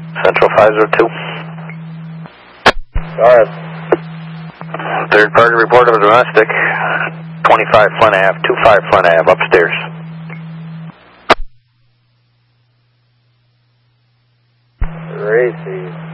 Central 502. Go ahead. Third party report of a domestic, 25 Flint Ave, 25 Flint Ave, upstairs. Racy.